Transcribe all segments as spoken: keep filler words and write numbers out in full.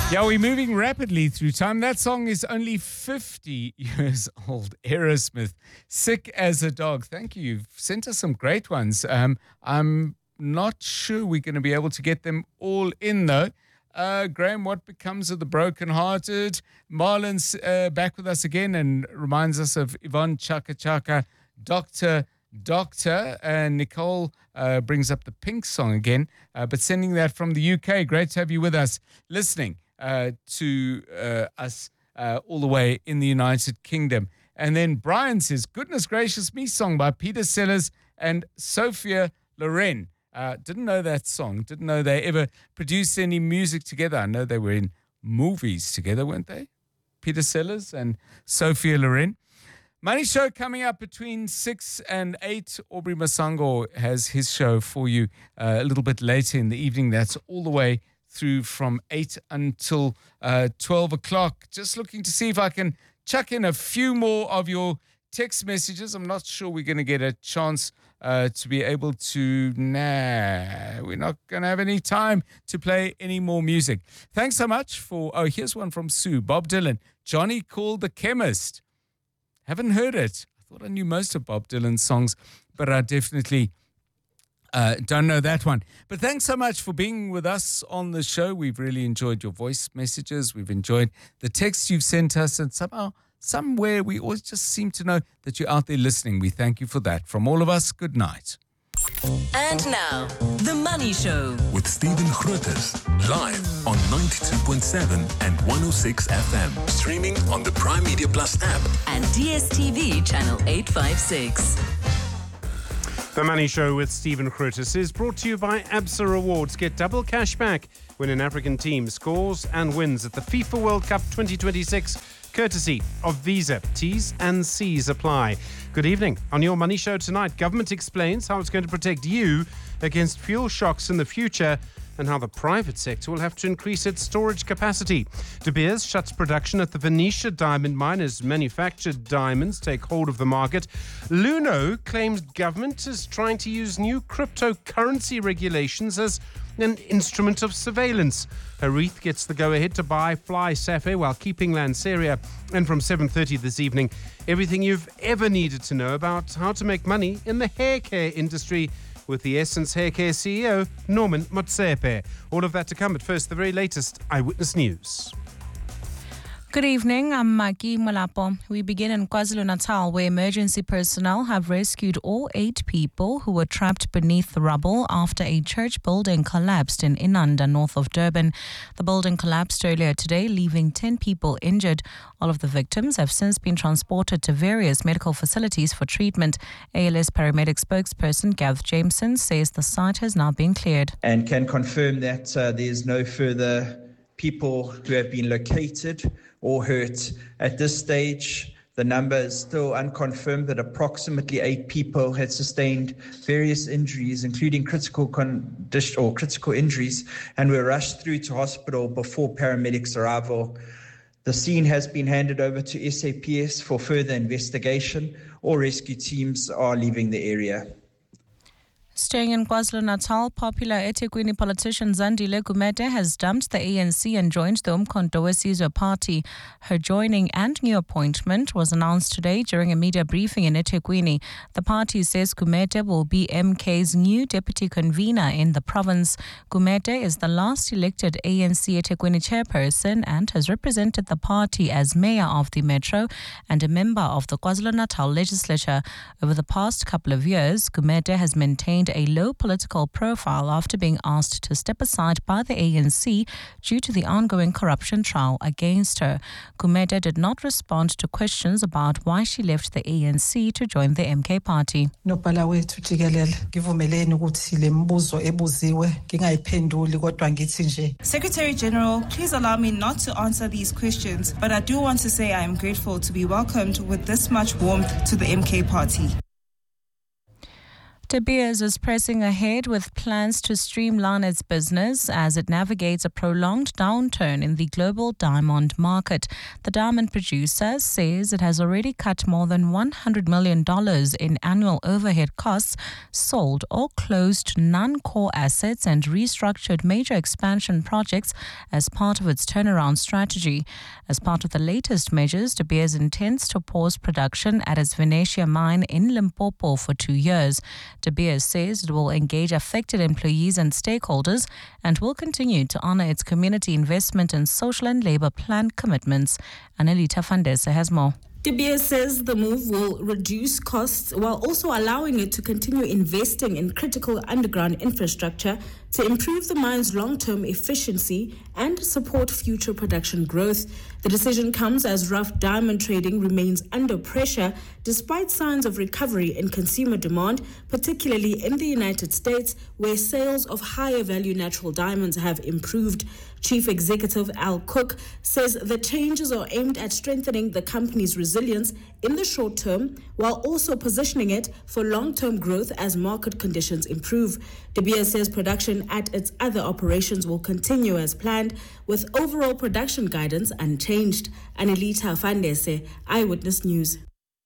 Yeah, we're moving rapidly through time. That song is only fifty years old. Aerosmith, Sick as a Dog. Thank you. You've sent us some great ones. Um, I'm not sure we're going to be able to get them all in, though. Uh, Graham, what becomes of the brokenhearted? Marlon's uh, back with us again and reminds us of Yvonne Chaka Chaka, Doctor Doctor. And Nicole uh, brings up the Pink song again, uh, but sending that from the U K. Great to have you with us, listening uh, to uh, us uh, all the way in the United Kingdom. And then Brian says, Goodness Gracious Me song by Peter Sellers and Sophia Loren. Uh, didn't know that song. Didn't know they ever produced any music together. I know they were in movies together, weren't they? Peter Sellers and Sophia Loren. Money Show coming up between six and eight. Aubrey Masango has his show for you uh, a little bit later in the evening. That's all the way through from eight until uh, twelve o'clock. Just looking to see if I can chuck in a few more of your text messages. I'm not sure we're going to get a chance uh, to be able to. Nah, we're not going to have any time to play any more music. Thanks so much for. Oh, here's one from Sue. Bob Dylan. Johnny Called the Chemist. Haven't heard it. I thought I knew most of Bob Dylan's songs, but I definitely uh, don't know that one. But thanks so much for being with us on the show. We've really enjoyed your voice messages. We've enjoyed the texts you've sent us, and somehow, somewhere, we always just seem to know that you're out there listening. We thank you for that. From all of us, good night. And now, The Money Show with Stephen Grootes, live on ninety-two point seven and one oh six F M, streaming on the Prime Media Plus app and D S T V channel eight fifty-six. The Money Show with Stephen Grootes is brought to you by Absa Rewards. Get double cash back when an African team scores and wins at the FIFA World Cup twenty twenty-six, courtesy of Visa. T's and C's apply. Good evening. On your Money Show tonight, government explains how it's going to protect you against fuel shocks in the future and how the private sector will have to increase its storage capacity. De Beers shuts production at the Venetia diamond mine as manufactured diamonds take hold of the market. Luno claims government is trying to use new cryptocurrency regulations as an instrument of surveillance. Harith gets the go-ahead to buy Fly Safe while keeping Lanceria. And from seven thirty this evening, everything you've ever needed to know about how to make money in the hair care industry with the Essence Hair Care C E O, Norman Motsepe. All of that to come, but first, the very latest Eyewitness News. Good evening, I'm Maki Malapo. We begin in KwaZulu-Natal, where emergency personnel have rescued all eight people who were trapped beneath the rubble after a church building collapsed in Inanda, north of Durban. The building collapsed earlier today, leaving ten people injured. All of the victims have since been transported to various medical facilities for treatment. A L S paramedic spokesperson Gav Jameson says the site has now been cleared. And can confirm that uh, there's no further people who have been located or hurt. At this stage, the number is still unconfirmed, that approximately eight people had sustained various injuries, including critical condition or critical injuries, and were rushed through to hospital before paramedics' arrival. The scene has been handed over to S A P S for further investigation. All rescue teams are leaving the area. Staying in KwaZulu-Natal, popular eThekwini politician Zandile Gumede has dumped the A N C and joined the Umkhonto weSizwe party. Her joining and new appointment was announced today during a media briefing in eThekwini. The party says Gumede will be M K's new deputy convener in the province. Gumede is the last elected A N C eThekwini chairperson and has represented the party as mayor of the metro and a member of the KwaZulu-Natal legislature. Over the past couple of years, Gumede has maintained a low political profile after being asked to step aside by the A N C due to the ongoing corruption trial against her. Gumede did not respond to questions about why she left the A N C to join the M K party. Nobhala wethu jikelele ngivumeleni ukuthi le mbuzo ebuziwe ngingayiphenduli kodwa ngithi nje. Secretary General, please allow me not to answer these questions, but I do want to say I am grateful to be welcomed with this much warmth to the M K party. De Beers is pressing ahead with plans to streamline its business as it navigates a prolonged downturn in the global diamond market. The diamond producer says it has already cut more than one hundred million dollars in annual overhead costs, sold or closed non-core assets, and restructured major expansion projects as part of its turnaround strategy. As part of the latest measures, De Beers intends to pause production at its Venetia mine in Limpopo for two years. De Beers says it will engage affected employees and stakeholders and will continue to honor its community investment and social and labor plan commitments. Annelita Fandesa has more. De Beers says the move will reduce costs while also allowing it to continue investing in critical underground infrastructure to improve the mine's long-term efficiency and support future production growth. The decision comes as rough diamond trading remains under pressure despite signs of recovery in consumer demand, particularly in the United States, where sales of higher value natural diamonds have improved. Chief Executive Al Cook says the changes are aimed at strengthening the company's resilience in the short term while also positioning it for long-term growth as market conditions improve. De Beers says production at its other operations will continue as planned, with overall production guidance unchanged. Annelita Fandese, Eyewitness News.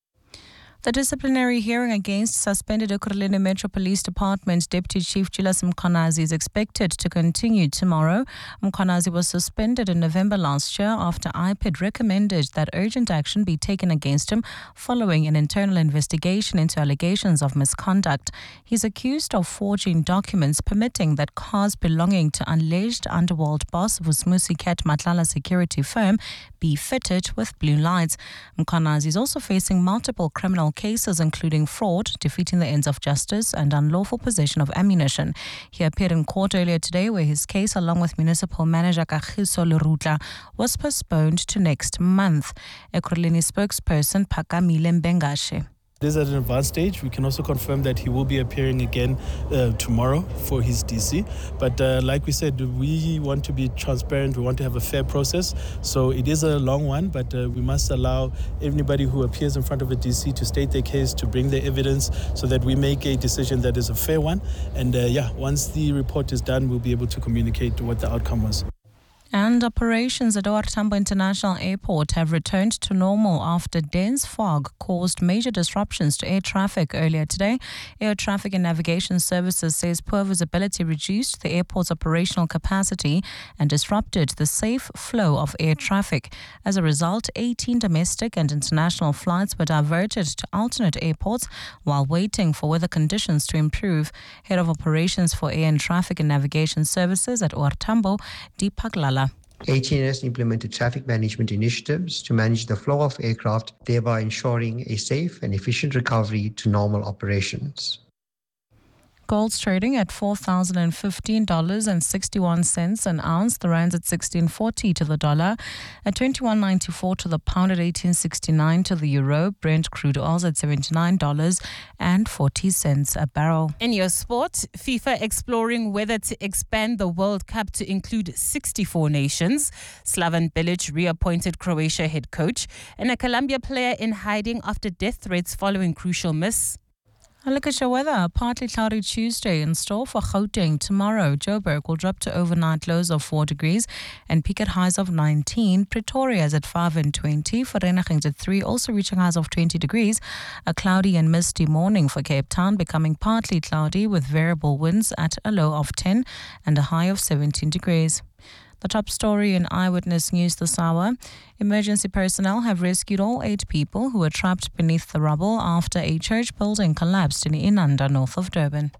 The disciplinary hearing against suspended Ekurhuleni Metro Police Department Deputy Chief Julius Mkhwanazi is expected to continue tomorrow. Mkhwanazi was suspended in November last year after I P I D recommended that urgent action be taken against him following an internal investigation into allegations of misconduct. He's accused of forging documents permitting that cars belonging to alleged underworld boss Vusmusi Cat Matlala security firm be fitted with blue lights. Mkhwanazi is also facing multiple criminal cases including fraud, defeating the ends of justice and unlawful possession of ammunition. He appeared in court earlier today where his case along with municipal manager Kagiso Lerutla was postponed to next month. Ekurhuleni spokesperson Phakamile Mbengashe. This is at an advanced stage. We can also confirm that he will be appearing again uh, tomorrow for his D C. But uh, like we said, we want to be transparent. We want to have a fair process. So it is a long one, but uh, we must allow anybody who appears in front of a D C to state their case, to bring their evidence so that we make a decision that is a fair one. And uh, yeah, once the report is done, we'll be able to communicate what the outcome was. And operations at OR Tambo International Airport have returned to normal after dense fog caused major disruptions to air traffic earlier today. Air Traffic and Navigation Services says poor visibility reduced the airport's operational capacity and disrupted the safe flow of air traffic. As a result, eighteen domestic and international flights were diverted to alternate airports while waiting for weather conditions to improve. Head of Operations for Air and Traffic and Navigation Services at OR Tambo, Deepak Lala. A T N S implemented traffic management initiatives to manage the flow of aircraft, thereby ensuring a safe and efficient recovery to normal operations. Gold's trading at four thousand fifteen dollars and sixty-one cents an ounce. The rand's at sixteen forty to the dollar, at twenty-one ninety-four to the pound, at eighteen sixty-nine to the euro. Brent crude oil's at seventy-nine dollars and forty cents a barrel. In your sport, FIFA exploring whether to expand the World Cup to include sixty-four nations. Slaven Bilic reappointed Croatia head coach, and a Colombia player in hiding after death threats following crucial miss. A look at your weather. Partly cloudy Tuesday in store for Gauteng. Tomorrow, Joburg will drop to overnight lows of four degrees and peak at highs of nineteen. Pretoria is at five and twenty. Vereeniging at three, also reaching highs of twenty degrees. A cloudy and misty morning for Cape Town, becoming partly cloudy with variable winds at a low of ten and a high of seventeen degrees. The top story in Eyewitness News this hour. Emergency personnel have rescued all eight people who were trapped beneath the rubble after a church building collapsed in Inanda, north of Durban.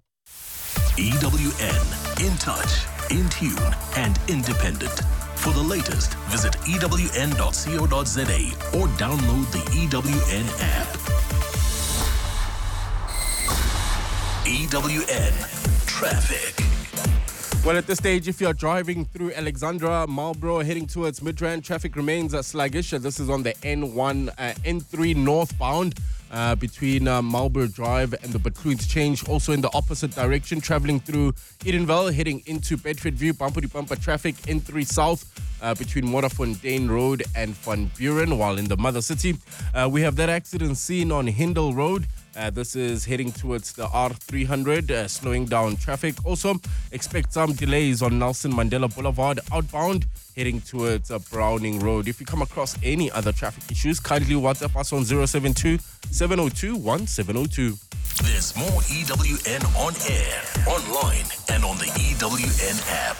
E W N, in touch, in tune and independent. For the latest, visit E W N dot co dot za or download the E W N app. E W N Traffic. Well, at this stage, if you're driving through Alexandra, Marlborough, heading towards Midrand, traffic remains uh, sluggish. This is on the N one, uh, N three northbound uh, between uh, Marlborough Drive and the Bacloons Change. Also in the opposite direction, traveling through Edenville, heading into Bedfordview, bumper-to-bumper traffic, N three south uh, between Modderfontein Road and Van Buren. While in the Mother City, uh, we have that accident seen on Hindle Road. Uh, this is heading towards the R three hundred, uh, slowing down traffic. Also, expect some delays on Nelson Mandela Boulevard outbound, heading towards uh, Browning Road. If you come across any other traffic issues, kindly WhatsApp us on zero seven two, seven zero two, one seven zero two. There's more E W N on air, online, and on the E W N app.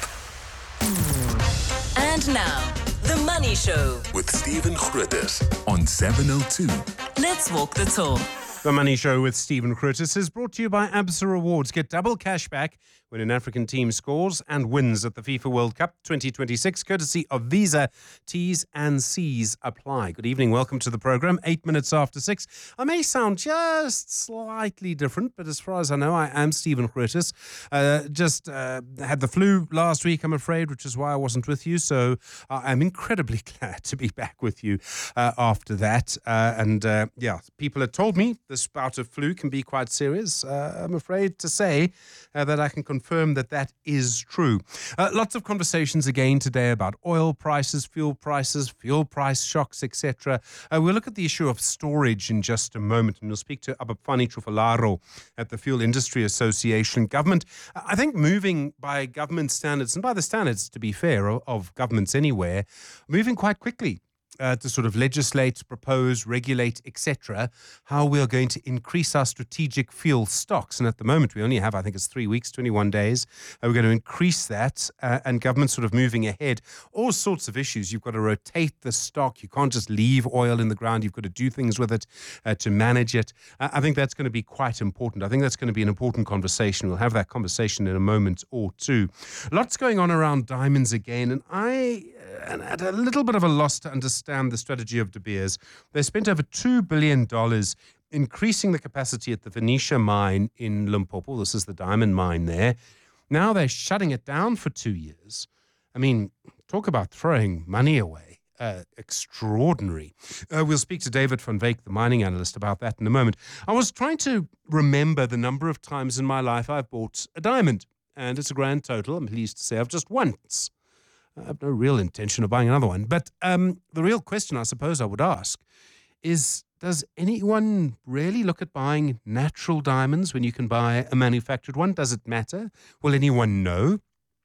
And now, The Money Show with Stephen Grootes on seven oh two. Let's walk the talk. The Money Show with Stephen Grootes is brought to you by ABSA Rewards. Get double cash back when an African team scores and wins at the FIFA World Cup twenty twenty-six, courtesy of Visa. T's and C's apply. Good evening. Welcome to the program. Eight minutes after six. I may sound just slightly different, but as far as I know, I am Stephen Grootes. Uh, just uh, had the flu last week, I'm afraid, which is why I wasn't with you. So uh, I'm incredibly glad to be back with you uh, after that. Uh, and uh, yeah, people had told me this bout of flu can be quite serious. Uh, I'm afraid to say uh, that I can confirm that that is true. Uh, lots of conversations again today about oil prices, fuel prices, fuel price shocks, et cetera. Uh, we'll look at the issue of storage in just a moment, and we'll speak to Abapfani Trufalaro at the Fuel Industry Association. Government, I think moving by government standards, and by the standards, to be fair, of, of governments anywhere, moving quite quickly. Uh, to sort of legislate, propose, regulate, et cetera, how we are going to increase our strategic fuel stocks. And at the moment, we only have, I think it's three weeks, twenty-one days. Uh, we're going to increase that, uh, and government sort of moving ahead. All sorts of issues. You've got to rotate the stock. You can't just leave oil in the ground. You've got to do things with it uh, to manage it. Uh, I think that's going to be quite important. I think that's going to be an important conversation. We'll have that conversation in a moment or two. Lots going on around diamonds again, and I am at a little bit of a loss to understand the strategy of De Beers. They spent over two billion dollars increasing the capacity at the Venetia mine in Limpopo. This is the diamond mine there. Now they're shutting it down for two years. I mean, talk about throwing money away. Uh, extraordinary. Uh, we'll speak to David van Wyk, the mining analyst, about that in a moment. I was trying to remember the number of times in my life I've bought a diamond, and it's a grand total, I'm pleased to say, I've just once. I have no real intention of buying another one. But um, the real question I suppose I would ask is, does anyone really look at buying natural diamonds when you can buy a manufactured one? Does it matter? Will anyone know?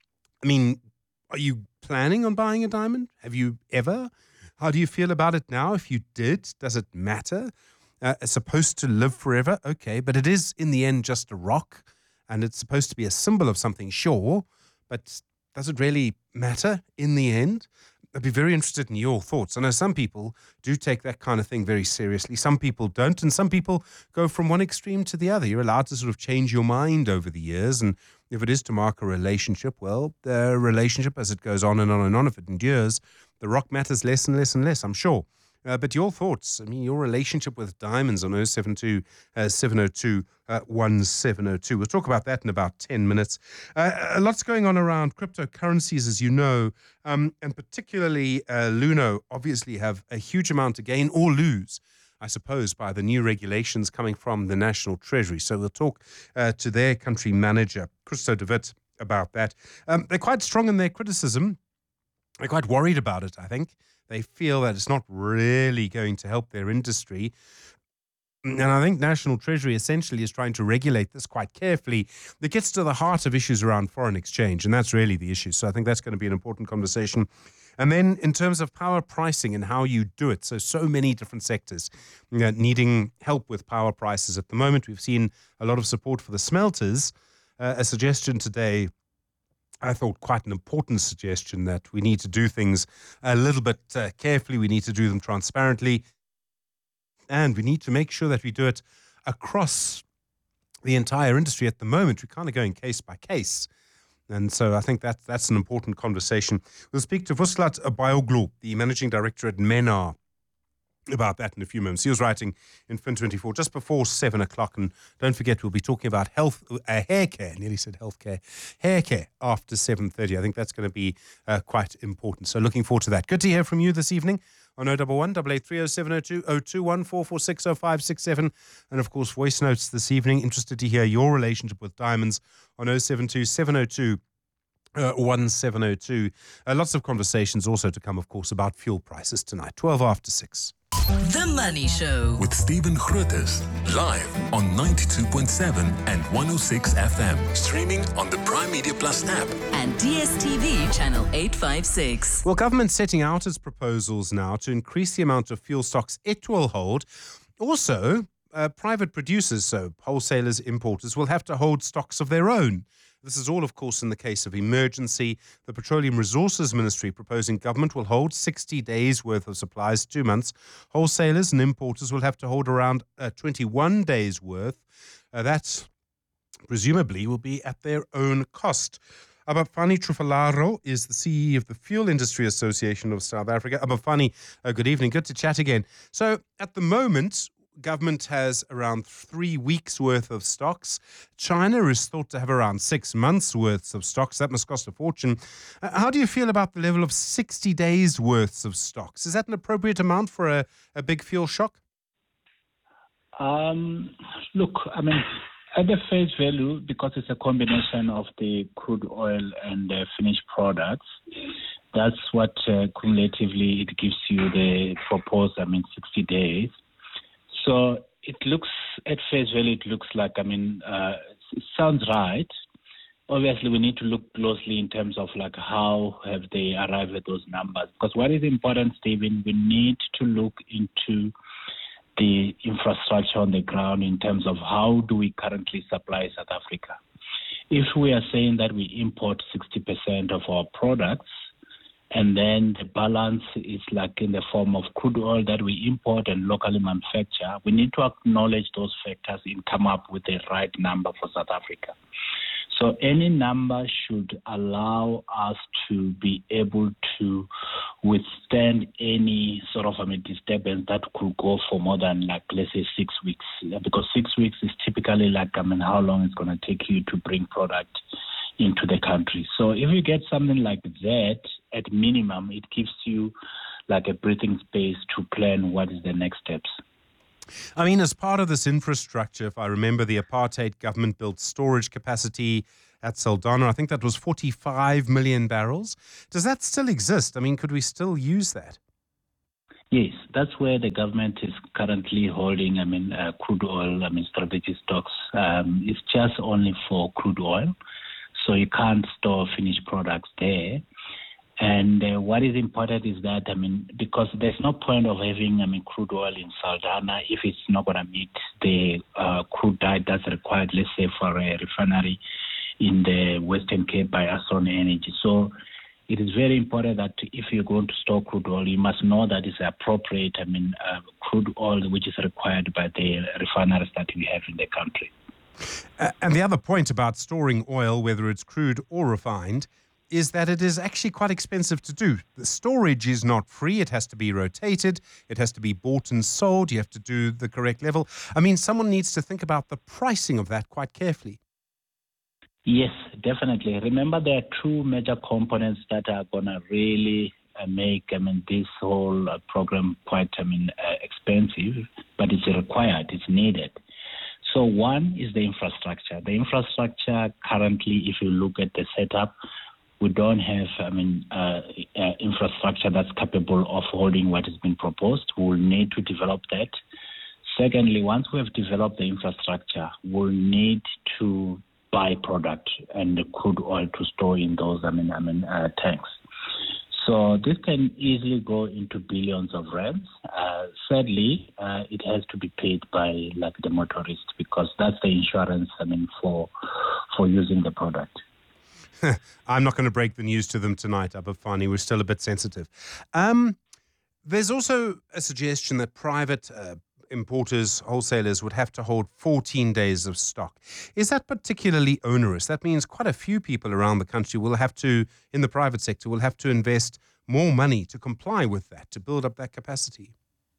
I mean, are you planning on buying a diamond? Have you ever? How do you feel about it now? If you did, does it matter? Uh, it's supposed to live forever? Okay, but it is in the end just a rock, and it's supposed to be a symbol of something, sure, but does it really matter in the end? I'd be very interested in your thoughts. I know some people do take that kind of thing very seriously. Some people don't, and some people go from one extreme to the other. You're allowed to sort of change your mind over the years, and if it is to mark a relationship, well, the relationship, as it goes on and on and on, if it endures, the rock matters less and less and less, I'm sure. Uh, but your thoughts, I mean, your relationship with diamonds on oh seven two, seven oh two, one seven oh two. We'll talk about that in about ten minutes. Uh, a lot's going on around cryptocurrencies, as you know, um, and particularly uh, Luno obviously have a huge amount to gain or lose, I suppose, by the new regulations coming from the National Treasury. So we'll talk uh, to their country manager, Christo de Wit, about that. Um, they're quite strong in their criticism. They're quite worried about it, I think. They feel that it's not really going to help their industry. And I think National Treasury essentially is trying to regulate this quite carefully. That gets to the heart of issues around foreign exchange, and that's really the issue. So I think that's going to be an important conversation. And then in terms of power pricing and how you do it, so so many different sectors you know, needing help with power prices at the moment. We've seen a lot of support for the smelters. Uh, a suggestion today, I thought quite an important suggestion, that we need to do things a little bit uh, carefully. We need to do them transparently. And we need to make sure that we do it across the entire industry. At the moment, we're kind of going case by case. And so I think that that's an important conversation. We'll speak to Vuslat Bayoglu, the managing director at MENA, about that in a few moments. He was writing in Fin twenty-four just before seven o'clock. And don't forget, we'll be talking about health, uh, hair care, nearly said health care, hair care after seven thirty. I think that's going to be uh, quite important. So looking forward to that. Good to hear from you this evening on oh one one, eight eight three oh seven oh two, oh two one, four four six oh five six seven. And of course, voice notes this evening. Interested to hear your relationship with diamonds on oh seven two, seven oh two, one seven oh two. Uh, lots of conversations also to come, of course, about fuel prices tonight, twelve after six. The Money Show. With Stephen Grootes, live on ninety-two point seven and one oh six F M. Streaming on the Prime Media Plus app. And D S T V channel eight five six. Well, government's setting out its proposals now to increase the amount of fuel stocks it will hold. Also, uh, private producers, so wholesalers, importers, will have to hold stocks of their own. This is all, of course, in the case of emergency. The Petroleum Resources Ministry proposing government will hold sixty days worth of supplies, two months. Wholesalers and importers will have to hold around uh, twenty-one days worth. Uh, that presumably will be at their own cost. Abafani Trufalaro is the C E O of the Fuel Industry Association of South Africa. Abafani, uh, good evening. Good to chat again. So at the moment, government has around three weeks worth of stocks. China is thought to have around six months worth of stocks. That must cost a fortune. Uh, how do you feel about the level of sixty days worth of stocks? Is that an appropriate amount for a, a big fuel shock? Um, look, I mean, at the face value, because it's a combination of the crude oil and the finished products, that's what uh, cumulatively it gives you the proposed, I mean, sixty days. So it looks, at face value, it looks like, I mean, uh, it sounds right. Obviously, we need to look closely in terms of like how have they arrived at those numbers. Because what is important, Stephen, we need to look into the infrastructure on the ground in terms of how do we currently supply South Africa. If we are saying that we import sixty percent of our products, and then the balance is like in the form of crude oil that we import and locally manufacture, we need to acknowledge those factors and come up with the right number for South Africa. So any number should allow us to be able to withstand any sort of I mean, disturbance that could go for more than, like, let's say six weeks. Because six weeks is typically like, I mean, how long it's going to take you to bring product into the country. So if you get something like that, at minimum, it gives you like a breathing space to plan what is the next steps. I mean, as part of this infrastructure, if I remember, the apartheid government built storage capacity at Saldanha. I think that was forty-five million barrels. Does that still exist? I mean, could we still use that? Yes, that's where the government is currently holding, I mean, uh, crude oil, I mean, strategic stocks. Um, it's just only for crude oil. So you can't store finished products there. And uh, what is important is that, I mean, because there's no point of having, I mean, crude oil in Saldanha if it's not going to meet the uh, crude diet that's required, let's say, for a refinery in the Western Cape by Astron Energy. So it is very important that if you're going to store crude oil, you must know that it's appropriate, I mean, uh, crude oil which is required by the refineries that we have in the country. Uh, and the other point about storing oil, whether it's crude or refined, is that it is actually quite expensive to do. The storage is not free. It has to be rotated. It has to be bought and sold. You have to do the correct level. I mean, someone needs to think about the pricing of that quite carefully. Yes, definitely. Remember, there are two major components that are going to really uh, make, I mean, this whole uh, program quite, I mean, uh, expensive, but it's required, it's needed. So one is the infrastructure. The infrastructure currently, if you look at the setup, we don't have, I mean, uh, uh, infrastructure that's capable of holding what has been proposed. We'll need to develop that. Secondly, once we have developed the infrastructure, we'll need to buy product and the crude oil to store in those, I mean, I mean, uh, tanks. So this can easily go into billions of rands. Uh, sadly, uh, it has to be paid by like the motorists because that's the insurance, I mean, for for using the product. I'm not going to break the news to them tonight, Abafani. We're still a bit sensitive. Um, there's also a suggestion that private uh, importers, wholesalers would have to hold fourteen days of stock. Is that particularly onerous? That means quite a few people around the country will have to, in the private sector, will have to invest more money to comply with that, to build up that capacity.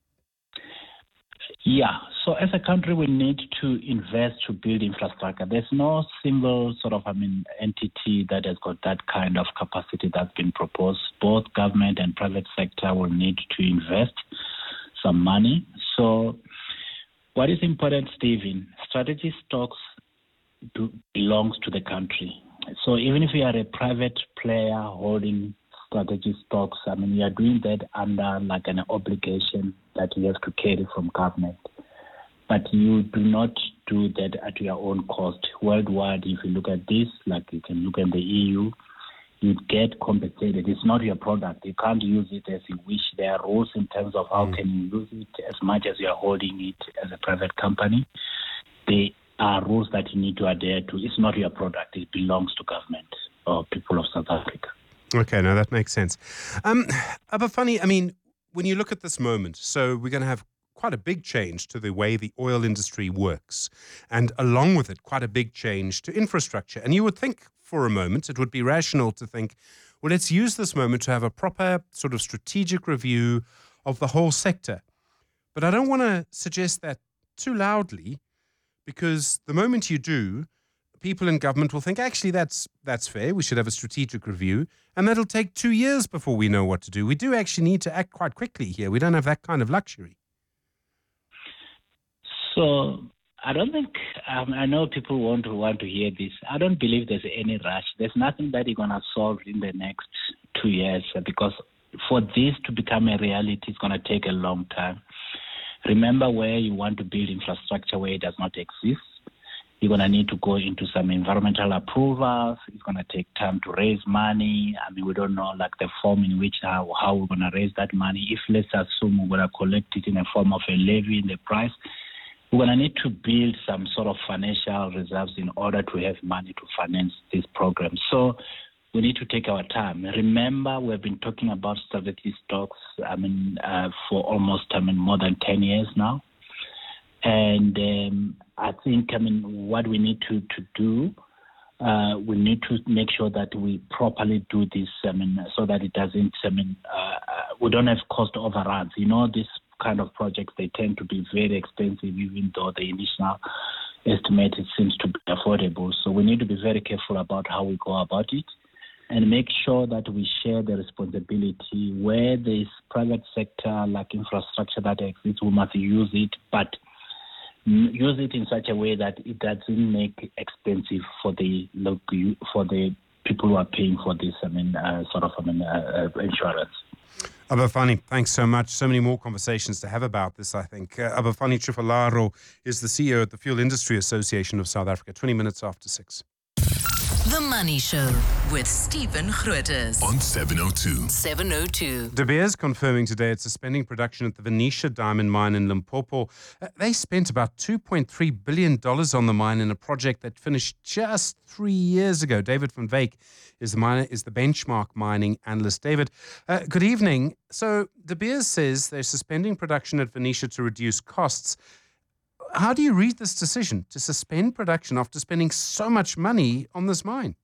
Yeah, so as a country, we need to invest to build infrastructure. There's no single sort of, I mean, entity that has got that kind of capacity that's been proposed. Both government and private sector will need to invest some money. So what is important, Stephen, strategic stocks do, belongs to the country. So even if you are a private player holding strategic stocks, I mean, you are doing that under like an obligation that you have to carry from government. But you do not do that at your own cost. Worldwide, if you look at this, like you can look at the E U, you get compensated. It's not your product. You can't use it as you wish. There are rules in terms of how mm. can you use it as much as you are holding it as a private company. There are rules that you need to adhere to. It's not your product. It belongs to government or people of South Africa. Okay, now that makes sense. Um, but funny, I mean, when you look at this moment, so we're going to have quite a big change to the way the oil industry works, and along with it, quite a big change to infrastructure. And you would think for a moment, it would be rational to think, well, let's use this moment to have a proper sort of strategic review of the whole sector. But I don't want to suggest that too loudly, because the moment you do, people in government will think, actually, that's that's fair. We should have a strategic review. And that'll take two years before we know what to do. We do actually need to act quite quickly here. We don't have that kind of luxury. So I don't think, um, I know people want to want to hear this. I don't believe there's any rush. There's nothing that you're going to solve in the next two years because for this to become a reality, it's going to take a long time. Remember where you want to build infrastructure where it does not exist. You're going to need to go into some environmental approvals. It's going to take time to raise money. I mean, we don't know like the form in which how, how we're going to raise that money. If let's assume we're going to collect it in a form of a levy in the price, we're going to need to build some sort of financial reserves in order to have money to finance this program. So we need to take our time. Remember, we've been talking about strategic stocks, I mean, uh, for almost, I mean, more than ten years now. And um, I think, I mean, what we need to, to do, uh, we need to make sure that we properly do this, I mean, so that it doesn't, I mean, uh, we don't have cost overruns. You know, this kind of projects, they tend to be very expensive, even though the initial estimate it seems to be affordable. So we need to be very careful about how we go about it and make sure that we share the responsibility. Where there is private sector like infrastructure that exists, we must use it, but use it in such a way that it doesn't make expensive for the for the people who are paying for this. I mean, uh, sort of, I mean, uh, uh, insurance. Abafani, thanks so much. So many more conversations to have about this, I think. Uh, Abafani Trifalaro is the C E O at the Fuel Industry Association of South Africa. twenty minutes after six. The Money Show with Stephen Grootes on seven oh two. seven oh two. De Beers confirming today it's suspending production at the Venetia diamond mine in Limpopo. Uh, they spent about two point three billion dollars on the mine in a project that finished just three years ago. David van Wyk is the miner, is the benchmark mining analyst. David, uh, good evening. So De Beers says they're suspending production at Venetia to reduce costs. How do you read this decision to suspend production after spending so much money on this mine?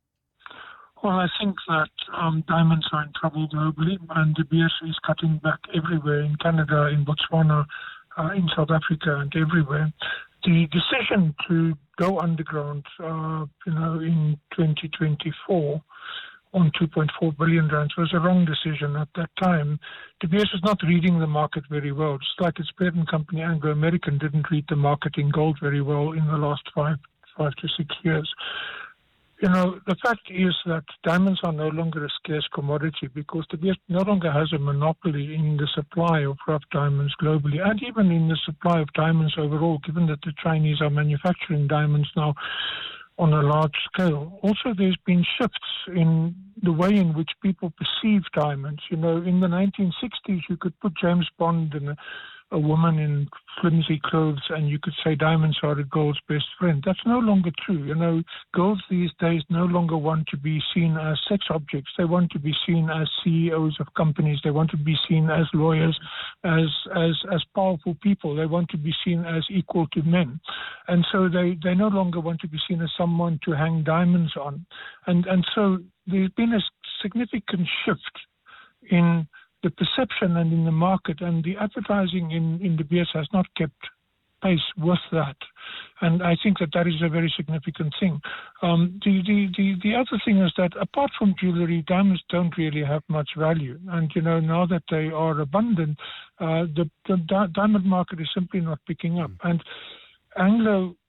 Well, I think that um, diamonds are in trouble globally, and De Beers is cutting back everywhere, in Canada, in Botswana, uh, in South Africa, and everywhere. The decision to go underground, uh, you know, in twenty twenty-four on two point four billion rands was a wrong decision at that time. De Beers was not reading the market very well, just like its parent company, Anglo American, didn't read the market in gold very well in the last five, five to six years. You know, the fact is that diamonds are no longer a scarce commodity because De Beers no longer has a monopoly in the supply of rough diamonds globally and even in the supply of diamonds overall, given that the Chinese are manufacturing diamonds now on a large scale. Also, there's been shifts in the way in which people perceive diamonds. You know, in the nineteen sixties, you could put James Bond and a, a woman in flimsy clothes and you could say diamonds are a girl's best friend. That's no longer true. You know, girls these days no longer want to be seen as sex objects. They want to be seen as C E Os of companies. They want to be seen as lawyers, as as as powerful people. They want to be seen as equal to men. And so they, they no longer want to be seen as someone to hang diamonds on. And and so there's been a significant shift in the perception and in the market, and the advertising in, in De Beers has not kept pace with that. And I think that that is a very significant thing. Um, the, the, the, the other thing is that apart from jewelry, diamonds don't really have much value. And, you know, now that they are abundant, uh, the, the di- diamond market is simply not picking up. And Anglo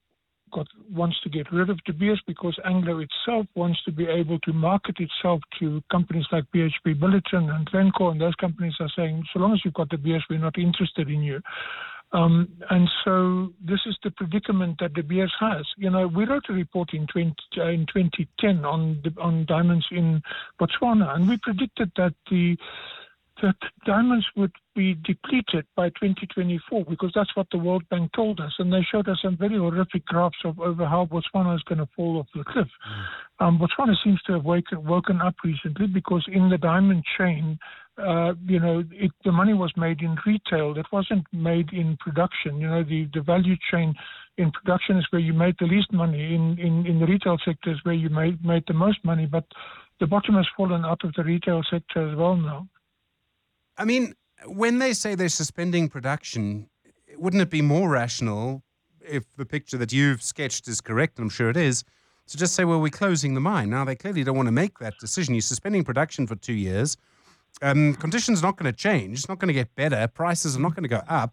got wants to get rid of De Beers because Anglo itself wants to be able to market itself to companies like B H P Billiton and Glencore, and those companies are saying, so long as you've got De Beers, we're not interested in you. Um, and so this is the predicament that De Beers has. You know, we wrote a report in, twenty, uh, in twenty ten on on diamonds in Botswana, and we predicted that the that diamonds would be depleted by twenty twenty-four because that's what the World Bank told us, and they showed us some very horrific graphs of over how Botswana is going to fall off the cliff. Um, Botswana seems to have waken, woken up recently because in the diamond chain, uh, you know, it, the money was made in retail. It wasn't made in production. You know, the, the value chain in production is where you made the least money. In, in, in the retail sector is where you made, made the most money, but the bottom has fallen out of the retail sector as well now. I mean, when they say they're suspending production, wouldn't it be more rational, if the picture that you've sketched is correct, and I'm sure it is, to just say, well, we're closing the mine? Now, they clearly don't want to make that decision. You're suspending production for two years. Um, conditions are not going to change. It's not going to get better. Prices are not going to go up.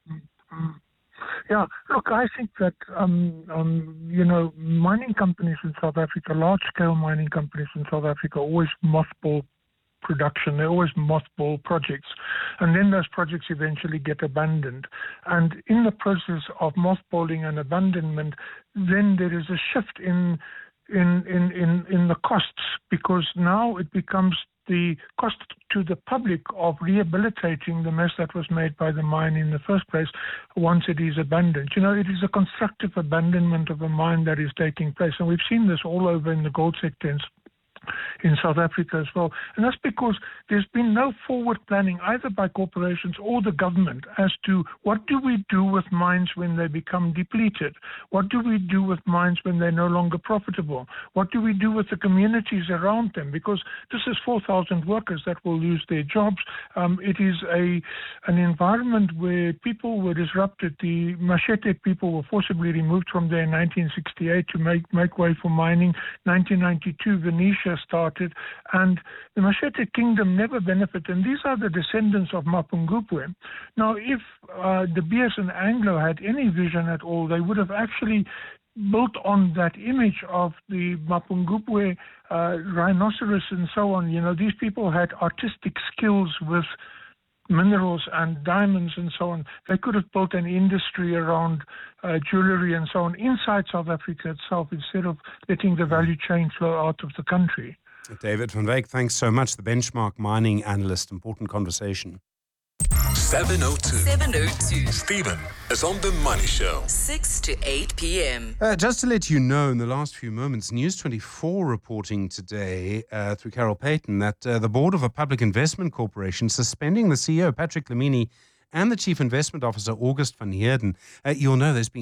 Yeah, look, I think that, um, um, you know, mining companies in South Africa, large-scale mining companies in South Africa, always mothball production. They always mothball projects, and then those projects eventually get abandoned. And in the process of mothballing and abandonment, then there is a shift in in in in, in the costs, because now it becomes the cost to the public of rehabilitating the mess that was made by the mine in the first place once it is abandoned. You know, it is a constructive abandonment of a mine that is taking place, and we've seen this all over in the gold sector in in South Africa as well. And that's because there's been no forward planning either by corporations or the government as to what do we do with mines when they become depleted? What do we do with mines when they're no longer profitable? What do we do with the communities around them? Because this is four thousand workers that will lose their jobs. Um, it is a an environment where people were disrupted. The Machete people were forcibly removed from there in nineteen sixty-eight to make, make way for mining. nineteen ninety-two, Venetia started, and the Machete kingdom never benefited, and these are the descendants of Mapungubwe. Now, if uh, De Beers and Anglo had any vision at all, they would have actually built on that image of the Mapungubwe uh, rhinoceros and so on. You know, these people had artistic skills with minerals and diamonds and so on. They could have built an industry around uh, jewelry and so on inside South Africa itself, instead of letting the value chain flow out of the country. David van Wyk, thanks so much. The Benchmark mining analyst. Important conversation. seven oh two. seven oh two. Stephen is on the Money Show. six to eight p.m. Uh, just to let you know, in the last few moments, News twenty-four reporting today uh, through Carol Payton that uh, the board of a public investment corporation suspending the C E O, Patrick Lamini, and the chief investment officer, August van Heerden. Uh, you'll know there's been